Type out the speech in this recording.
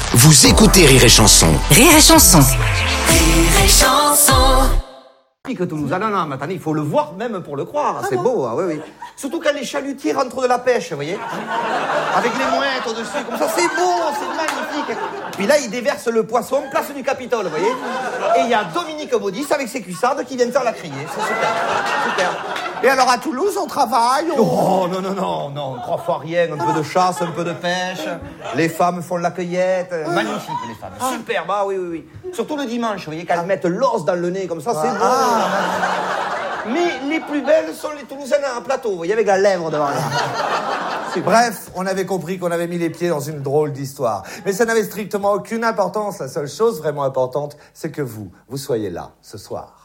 Vous écoutez Rire et Chanson. Rire et Chanson. Rire et Chanson. Que Toulouse. Ah non, mais attendez, il faut le voir même pour le croire. C'est beau, oui, oui. Surtout quand les chalutiers rentrent de la pêche, vous voyez. Avec les mouettes au-dessus, comme ça, c'est beau, c'est magnifique. Puis là, ils déversent le poisson place du Capitole, vous voyez. Et il y a Dominique Baudis avec ses cuissardes qui viennent faire la criée. C'est super, super. Et alors à Toulouse, on travaille Oh, non, 3 fois rien, un peu de chasse, un peu de pêche. Les femmes font la cueillette. Magnifique, les femmes. Super, bah oui. Surtout le dimanche, vous voyez, quand elles mettent l'os dans le nez, comme ça, c'est beau. Mais les plus belles sont les Toulousaines à plateau, vous voyez, avec la lèvre devant là. Bref, on avait compris qu'on avait mis les pieds dans une drôle d'histoire. Mais ça n'avait strictement aucune importance. La seule chose vraiment importante, c'est que vous soyez là ce soir.